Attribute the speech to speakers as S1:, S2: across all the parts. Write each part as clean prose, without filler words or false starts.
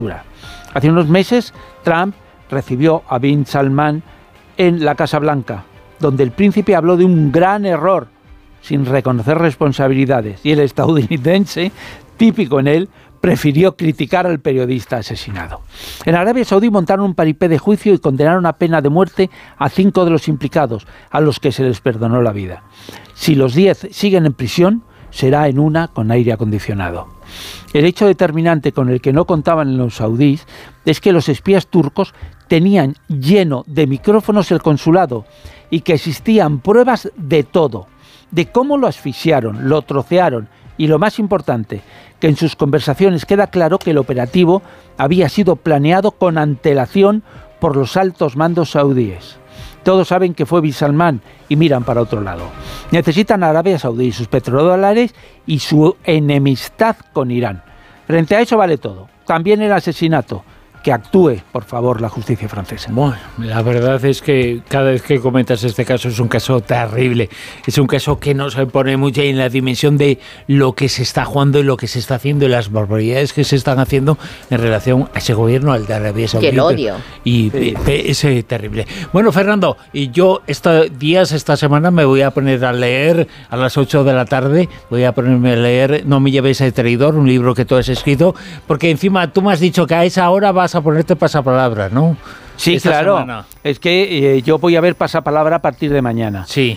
S1: Hace unos meses, Trump recibió a Bin Salman en la Casa Blanca, donde el príncipe habló de un gran error, sin reconocer responsabilidades, y el estadounidense, típico en él, prefirió criticar al periodista asesinado. En Arabia Saudí montaron un paripé de juicio y condenaron a pena de muerte a 5 de los implicados, a los que se les perdonó la vida. Si los 10 siguen en prisión, será en una con aire acondicionado. El hecho determinante con el que no contaban los saudíes es que los espías turcos tenían lleno de micrófonos el consulado y que existían pruebas de todo, de cómo lo asfixiaron, lo trocearon y, lo más importante, que en sus conversaciones queda claro que el operativo había sido planeado con antelación por los altos mandos saudíes. Todos saben que fue Bin Salman y miran para otro lado. Necesitan a Arabia Saudí, sus petrodólares y su enemistad con Irán. Frente a eso vale todo, también el asesinato. Que actúe, por favor, la justicia francesa.
S2: Bueno, la verdad es que cada vez que comentas este caso es un caso terrible. Es un caso que nos pone mucho en la dimensión de lo que se está jugando y lo que se está haciendo y las barbaridades que se están haciendo en relación a ese gobierno, al de Arabia Saudí.
S3: Que el odio.
S2: Y es terrible. Bueno, Fernando, y yo esta semana me voy a poner a leer a las 8 de la tarde. Voy a ponerme a leer No me lleves a traidor, un libro que tú has escrito, porque encima tú me has dicho que a esa hora vas a ponerte pasapalabra, ¿no?
S1: Sí, esta claro. Semana. Es que yo voy a ver pasapalabra a partir de mañana.
S2: Sí.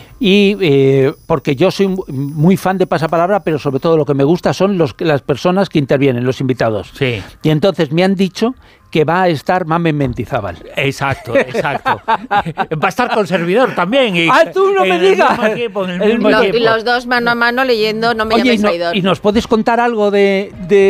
S1: Y porque yo soy muy fan de pasapalabra, pero sobre todo lo que me gusta son las personas que intervienen, los invitados.
S2: Sí.
S1: Y entonces me han dicho que va a estar Mamen Mendizábal.
S2: Exacto. Va a estar con servidor también. Y
S1: tú no me digas!
S3: Y los dos mano a mano leyendo No me llames traidor.
S1: ¿Y nos puedes contar algo de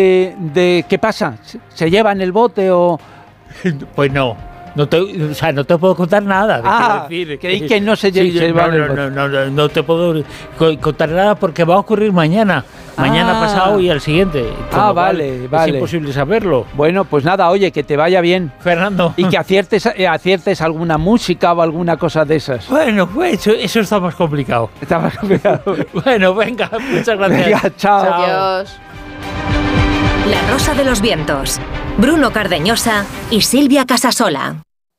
S1: qué pasa? ¿Se lleva en el bote o...?
S2: Pues no. No te puedo contar nada.
S1: Creí que no se lleva en el bote.
S2: No te puedo contar nada porque va a ocurrir mañana. Mañana pasado y al siguiente.
S1: Vale.
S2: Es imposible saberlo.
S1: Bueno, pues nada, oye, que te vaya bien.
S2: Fernando.
S1: Y que aciertes alguna música o alguna cosa de esas.
S2: Bueno, pues eso está más complicado. Bueno, venga, muchas gracias.
S1: Venga, chao.
S3: Adiós.
S4: La Rosa de los Vientos. Bruno Cardeñosa y Silvia Casasola.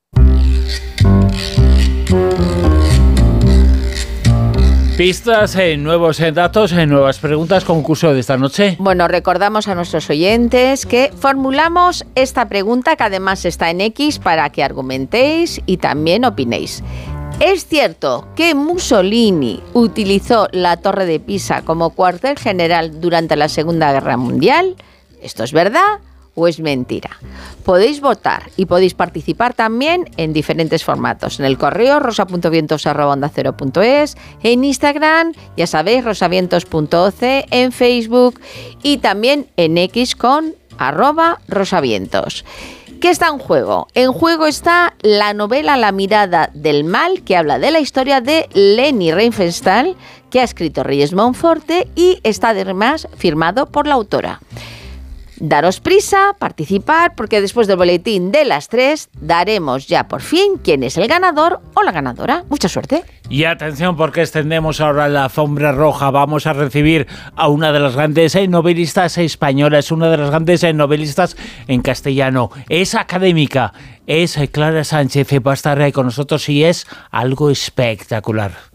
S2: Pistas, nuevos datos, nuevas preguntas, concurso de esta noche.
S3: Bueno, recordamos a nuestros oyentes que formulamos esta pregunta, que además está en X, para que argumentéis y también opinéis. ¿Es cierto que Mussolini utilizó la Torre de Pisa como cuartel general durante la Segunda Guerra Mundial? ¿Esto es verdad o es mentira? Podéis votar y podéis participar también en diferentes formatos. En el correo rosa.vientos@ondacero.es, en Instagram, ya sabéis, rosavientos.oc, en Facebook y también en X con @rosavientos. ¿Qué está en juego? En juego está la novela La mirada del mal, que habla de la historia de Leni Riefenstahl, que ha escrito Reyes Monforte y está además firmado por la autora. Daros prisa, participar, porque después del boletín de las 3 daremos ya por fin quién es el ganador o la ganadora. Mucha suerte.
S2: Y atención, porque extendemos ahora la alfombra roja. Vamos a recibir a una de las grandes novelistas españolas, una de las grandes novelistas en castellano. Es académica, es Clara Sánchez, va a estar con nosotros y es algo espectacular.